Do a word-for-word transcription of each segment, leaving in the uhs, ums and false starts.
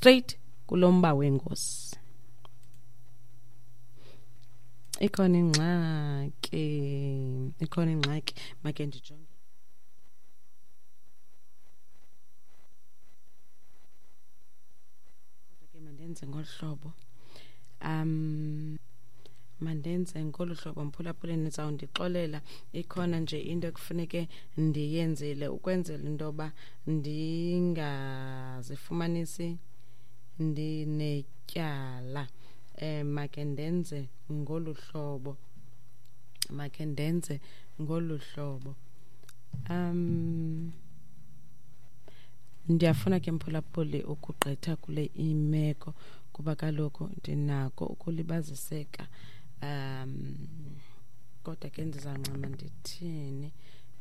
straight kulomba wengosi. Ikhona ingxaki, ikhona ingxaki make ndijonge. Kodwa ke mandenze ngolu hlobo. Um mandenze ngolu hlobo mphulaphula nizawundixolela ikhona nje into ekufuneke ndiyenzile ukwenzela into yoba ndingazifumanisi ndinetyala. Eh make ndenze ngolu hlobo make ndenze ngolu hlobo um ndiyafuna ke mphulaphuli ukugqitha kule imeko kuba kaloku ndinako ukulibaziseka um kodwa ke ndizawuncama ndithini.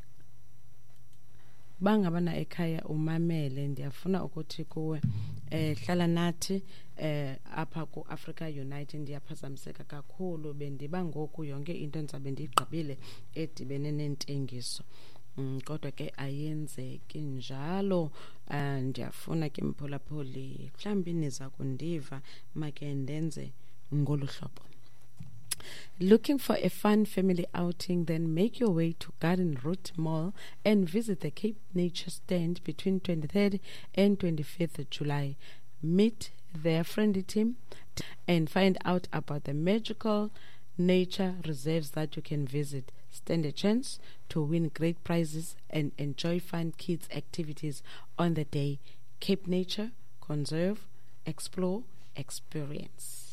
Bangabana ekhaya umamele ndiyafuna ukuthi kuwe eh hlala nathi eh apha ku Africa Unite. Ndiyaphazamiseka kakhulu bendiba ngoku yonke into ndizabe ndiyigqibile edibene nentengiso mm, kodwa ke ayenzeki njalo. Uh, ndiyafuna ke mphulaphuli mhlawumbi niza kundiva make ndenze ngolu hlobo. Looking for a fun family outing? Then make your way to Garden Route Mall and visit the Cape Nature stand between twenty-third and twenty-fifth of July. Meet their friendly team and find out about the magical nature reserves that you can visit. Stand a chance to win great prizes and enjoy fun kids activities on the day. Cape Nature, conserve, explore, experience.